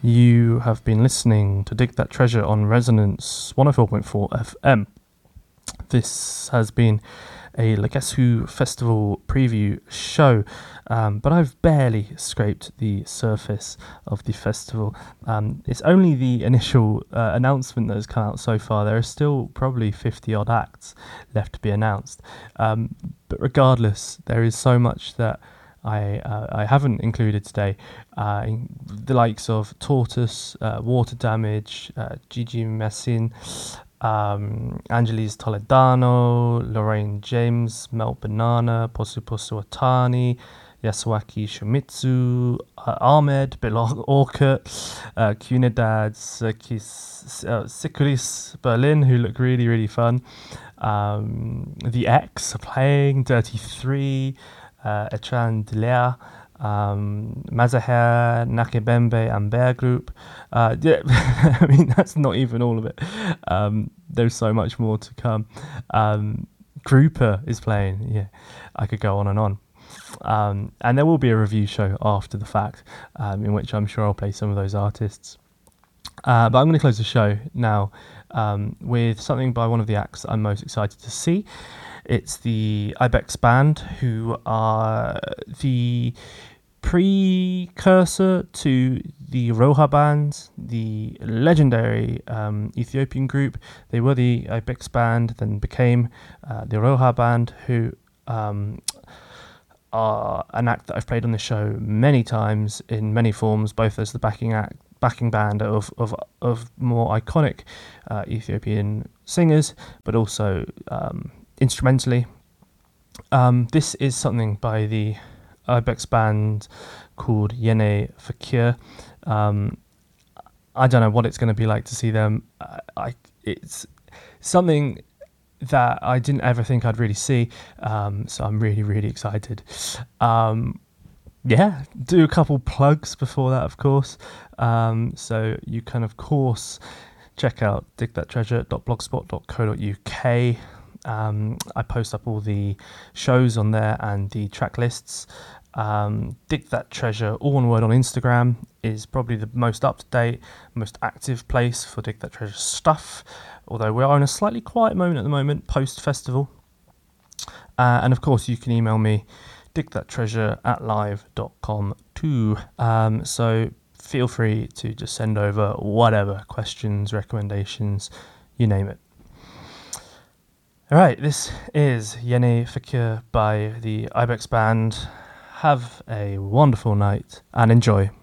You have been listening to Dig That Treasure on Resonance 104.4 FM. This has been a Legasu Festival preview show, but I've barely scraped the surface of the festival. It's only the initial announcement that has come out so far. There are still probably 50 odd acts left to be announced, but regardless, there is so much that I haven't included today. The likes of Tortoise, Water Damage, Gigi Messin, Angeles Toledano, Lorraine James, Melt Banana, Posu Posu Atani, Yasuaki Shimizu, Ahmed, Bilal Orkut, Cunidad, Sikuris Berlin, who look really, really fun. The X are playing, Dirty 3, Etran Dilea, Mazaher, Nakebembe, and Bear Group. Yeah, I mean, that's not even all of it. There's so much more to come. Grouper is playing. Yeah, I could go on and on. And there will be a review show after the fact, in which I'm sure I'll play some of those artists. But I'm going to close the show now with something by one of the acts I'm most excited to see. It's the Ibex Band, who are the precursor to the Roha Band, the legendary Ethiopian group. They were the Ibex Band, then became the Roha Band, who are an act that I've played on the show many times in many forms, both as the backing band of more iconic Ethiopian singers, but also instrumentally. This is something by the Ibex Band called Yene Fakir. I don't know what it's going to be like to see them. It's something that I didn't ever think I'd really see, so I'm really, really excited. Yeah, do a couple plugs before that, of course. So you can, of course, check out digthattreasure.blogspot.co.uk. I post up all the shows on there and the track lists. Dig That Treasure, all one word, on Instagram is probably the most up-to-date, most active place for Dig That Treasure stuff, although we are in a slightly quiet moment at the moment, post-festival. And of course you can email me, digthattreasure@live.com too. So feel free to just send over whatever, questions, recommendations, you name it. Alright, this is Yene Fakir by the Ibex Band. Have a wonderful night and enjoy.